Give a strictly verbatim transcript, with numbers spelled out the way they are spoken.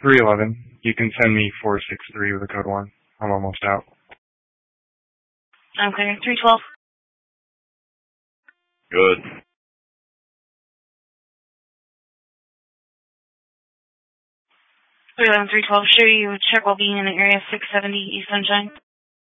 three eleven. You can send me four six three with a code one. I'm almost out. Okay, three twelve. Good. three eleven, three twelve. Sure, you check while being in the area six seventy East Sunshine.